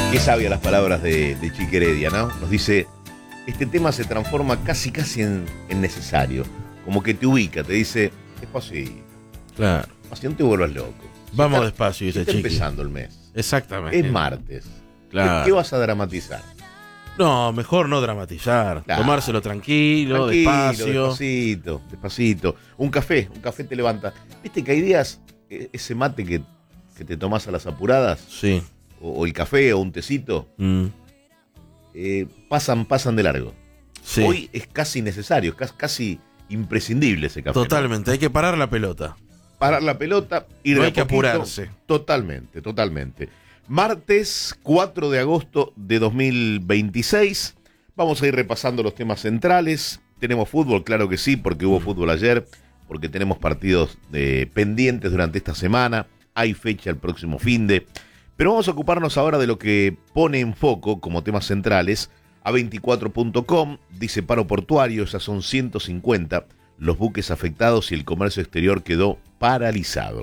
Qué sabia las palabras de Chiqui Heredia, ¿no? Nos dice, este tema se transforma casi en necesario. Como que te ubica, te dice, despacio, Claro. no te vuelvas loco. Vamos despacio, dice Está Chiqui. empezando el mes. Exactamente. Es martes. Claro. ¿Qué vas a dramatizar? No, mejor no dramatizar. Claro. Tomárselo tranquilo, despacio. Despacito. Un café te levanta. Viste que hay días, ese mate que te tomás a las apuradas, Sí. o el café, o un tecito, pasan de largo. Sí. Hoy es casi necesario, casi imprescindible ese café. Totalmente, hay que parar la pelota. Parar la pelota, ir No de hay que poquito. apurarse. Totalmente. Martes 4 de agosto de 2026. Vamos a ir repasando los temas centrales. Tenemos fútbol, claro que sí, porque hubo fútbol ayer, porque tenemos partidos pendientes durante esta semana. Hay fecha el próximo finde. Pero vamos a ocuparnos ahora de lo que pone en foco como temas centrales A24.com. Dice paro portuario, ya son 150 los buques afectados y el comercio exterior quedó paralizado.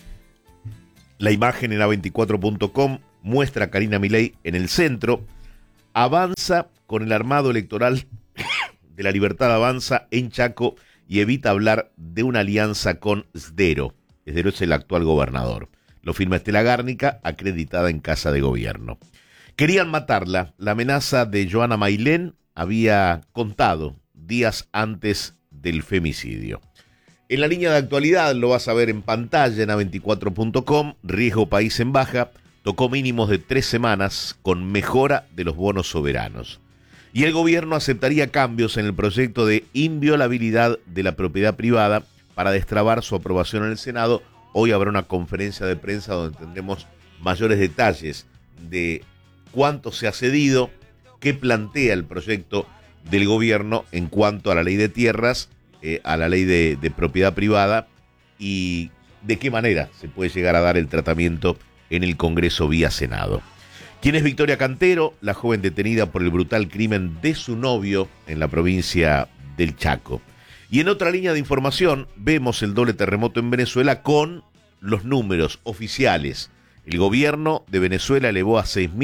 La imagen en A24.com muestra a Karina Milei en el centro. Avanza con el armado electoral de La Libertad Avanza en Chaco y evita hablar de una alianza con Sdero. Sdero es el actual gobernador. Lo firma Estela Gárnica, acreditada en Casa de Gobierno. Querían matarla. La amenaza de Joana Mailén había contado días antes del femicidio. En la línea de actualidad, lo vas a ver en pantalla en A24.com, riesgo país en baja, tocó mínimos de 3 semanas con mejora de los bonos soberanos. Y el gobierno aceptaría cambios en el proyecto de inviolabilidad de la propiedad privada para destrabar su aprobación en el Senado. Hoy habrá una conferencia de prensa donde tendremos mayores detalles de cuánto se ha cedido, qué plantea el proyecto del gobierno en cuanto a la ley de tierras, a la ley de propiedad privada y de qué manera se puede llegar a dar el tratamiento en el Congreso vía Senado. ¿Quién es Victoria Cantero? La joven detenida por el brutal crimen de su novio en la provincia del Chaco. Y en otra línea de información vemos el doble terremoto en Venezuela con los números oficiales. El gobierno de Venezuela elevó a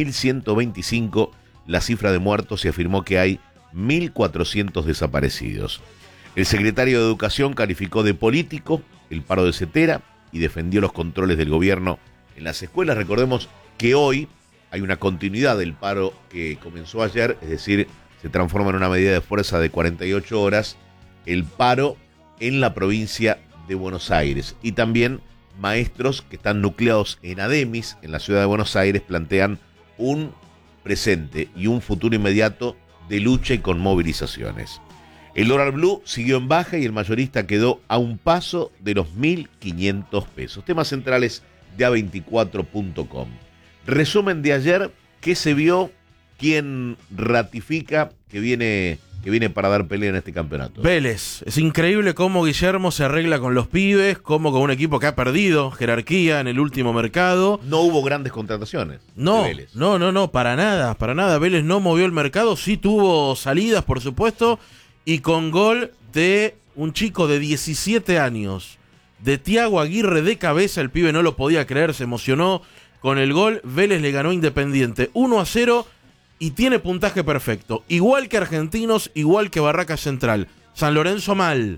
6.125 la cifra de muertos y afirmó que hay 1.400 desaparecidos. El secretario de Educación calificó de político el paro de Cetera y defendió los controles del gobierno en las escuelas. Recordemos que hoy hay una continuidad del paro que comenzó ayer, es decir, se transforma en una medida de fuerza de 48 horas, el paro en la provincia de Buenos Aires. Y también maestros que están nucleados en Ademis, en la ciudad de Buenos Aires, plantean un presente y un futuro inmediato de lucha y con movilizaciones. El dólar blue siguió en baja y el mayorista quedó a un paso de los 1.500 pesos. Temas centrales de A24.com. Resumen de ayer, ¿qué se vio? ¿Quién ratifica que viene para dar pelea en este campeonato? Vélez. Es increíble cómo Guillermo se arregla con los pibes, cómo con un equipo que ha perdido jerarquía en el último mercado. No hubo grandes contrataciones. No, de Vélez. no, para nada. Vélez no movió el mercado, sí tuvo salidas, por supuesto, y con gol de un chico de 17 años, de Thiago Aguirre de cabeza, el pibe no lo podía creer, se emocionó con el gol. Vélez le ganó a Independiente 1-0 y tiene puntaje perfecto. Igual que Argentinos, igual que Barraca Central. San Lorenzo mal.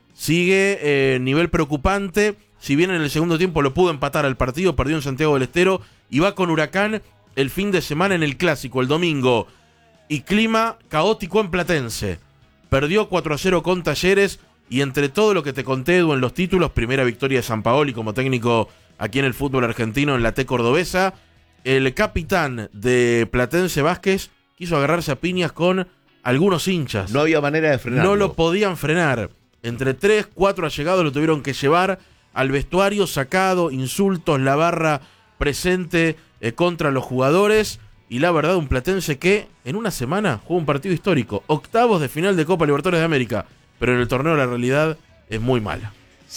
Sigue nivel preocupante. Si bien en el segundo tiempo lo pudo empatar al partido, perdió en Santiago del Estero y va con Huracán el fin de semana en el Clásico, el domingo. Y clima caótico en Platense. Perdió 4-0 con Talleres y entre todo lo que te conté, Edu, en los títulos, primera victoria de Sampaoli como técnico aquí en el fútbol argentino en la T cordobesa. El capitán de Platense, Vázquez, quiso agarrarse a piñas con algunos hinchas. No había manera de frenarlo. No lo podían frenar. Entre 3, 4 allegados lo tuvieron que llevar al vestuario, sacado, insultos, la barra presente contra los jugadores. Y la verdad, un Platense que en una semana jugó un partido histórico. Octavos de final de Copa Libertadores de América. Pero en el torneo la realidad es muy mala.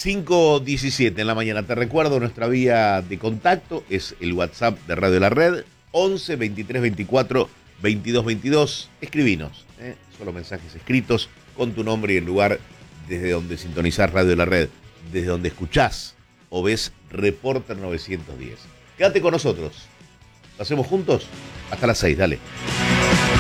5:17 en la mañana. Te recuerdo, nuestra vía de contacto es el WhatsApp de Radio La Red, 11 23 24 22 22. Escribinos, solo mensajes escritos con tu nombre y el lugar desde donde sintonizás Radio La Red, desde donde escuchás o ves Reporter 910. Quédate con nosotros. ¿Lo hacemos juntos? Hasta las 6, dale.